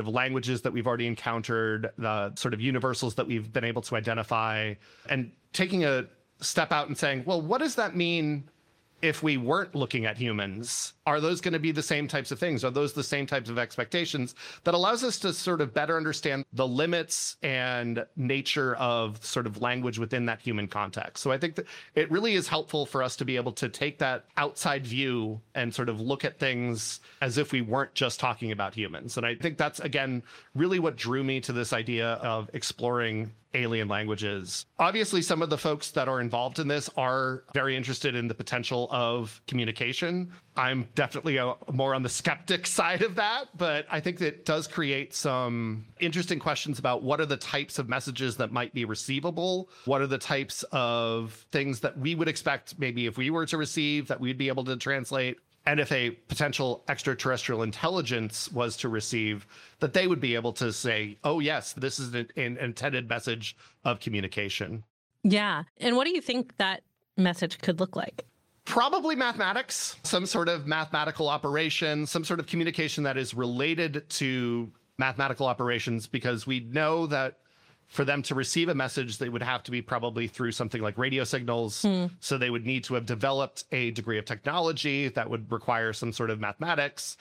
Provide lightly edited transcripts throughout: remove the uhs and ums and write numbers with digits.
languages that we've already encountered, the sort of universals that we've been able to identify, and taking a step out and saying, well, what does that mean if we weren't looking at humans? Are those going to be the same types of things? Are those the same types of expectations? That allows us to sort of better understand the limits and nature of sort of language within that human context. So I think that it really is helpful for us to be able to take that outside view and sort of look at things as if we weren't just talking about humans. And I think that's, again, really what drew me to this idea of exploring alien languages. Obviously, some of the folks that are involved in this are very interested in the potential of communication. I'm definitely more on the skeptic side of that, but I think that it does create some interesting questions about what are the types of messages that might be receivable? What are the types of things that we would expect maybe if we were to receive that we'd be able to translate? And if a potential extraterrestrial intelligence was to receive, that they would be able to say, oh, yes, this is an intended message of communication. Yeah. And what do you think that message could look like? Probably mathematics, some sort of mathematical operation, some sort of communication that is related to mathematical operations, because we know that for them to receive a message, they would have to be probably through something like radio signals. So they would need to have developed a degree of technology that would require some sort of mathematics.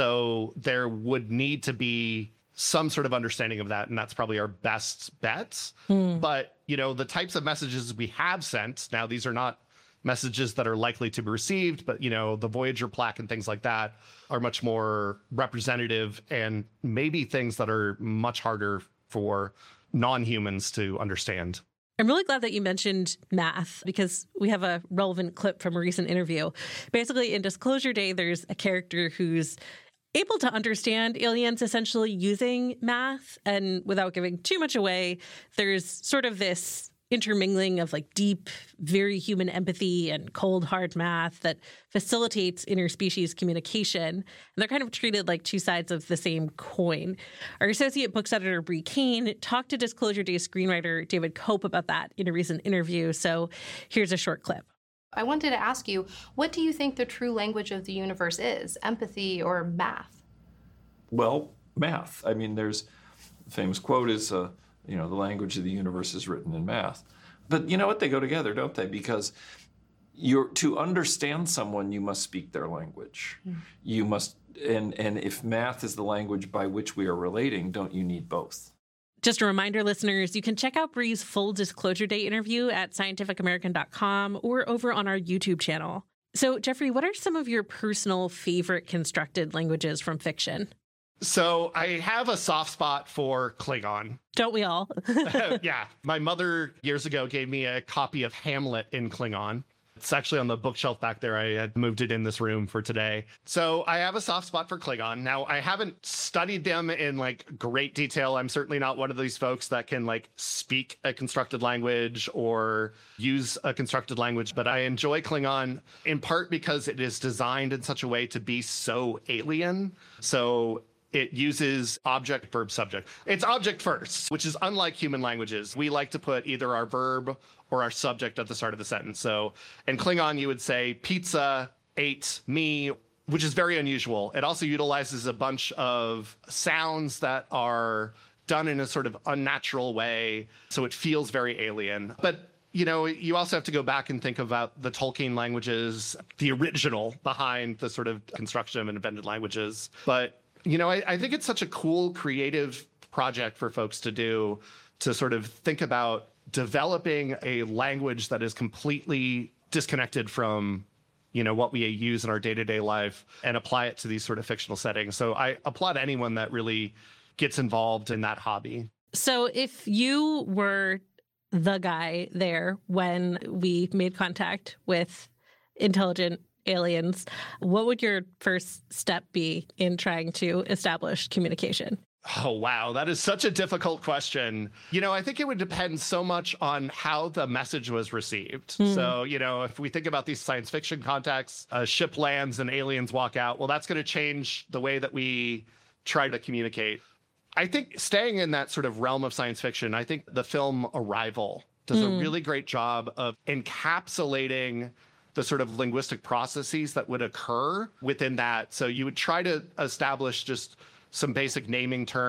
So there would need to be some sort of understanding of that. And that's probably our best bet. But, you know, the types of messages we have sent, now these are not messages that are likely to be received, but, you know, the Voyager plaque and things like that are much more representative and maybe things that are much harder for non-humans to understand. I'm really glad that you mentioned math, because we have a relevant clip from a recent interview. Basically, in Disclosure Day, there's a character who's able to understand aliens essentially using math. And without giving too much away, there's sort of this intermingling of like deep, very human empathy and cold, hard math that facilitates interspecies communication. And they're kind of treated like two sides of the same coin. Our associate books editor, Bree Kane, talked to Disclosure Day screenwriter David Cope about that in a recent interview. So here's a short clip. I wanted to ask you, what do you think the true language of the universe is? Empathy or math? Well, math. I mean, there's the famous quote is, the language of the universe is written in math. But you know what? They go together, don't they? Because to understand someone, you must speak their language. You must, and if math is the language by which we are relating, don't you need both? Just a reminder, listeners, you can check out Bree's full Disclosure Day interview at scientificamerican.com or over on our YouTube channel. So, Jeffrey, what are some of your personal favorite constructed languages from fiction? So I have a soft spot for Klingon. Don't we all? Yeah. My mother years ago gave me a copy of Hamlet in Klingon. It's actually on the bookshelf back there. I had moved it in this room for today. So I have a soft spot for Klingon. Now, I haven't studied them in like great detail. I'm certainly not one of these folks that can like speak a constructed language or use a constructed language, but I enjoy Klingon in part because it is designed in such a way to be so alien. So it uses object, verb, subject. It's object first, which is unlike human languages. We like to put either our verb or our subject at the start of the sentence. So in Klingon, you would say, pizza ate me, which is very unusual. It also utilizes a bunch of sounds that are done in a sort of unnatural way. So it feels very alien. But you know, you also have to go back and think about the Tolkien languages, the original behind the sort of construction of invented languages. But you know, I think it's such a cool, creative project for folks to do, to sort of think about developing a language that is completely disconnected from, you know, what we use in our day-to-day life and apply it to these sort of fictional settings. So I applaud anyone that really gets involved in that hobby. So if you were the guy there when we made contact with intelligent aliens, what would your first step be in trying to establish communication? Oh, wow. That is such a difficult question. You know, I think it would depend so much on how the message was received. So, you know, if we think about these science fiction contexts, a ship lands and aliens walk out, well, that's going to change the way that we try to communicate. I think staying in that sort of realm of science fiction, I think the film Arrival does a really great job of encapsulating the sort of linguistic processes that would occur within that. So you would try to establish just some basic naming terms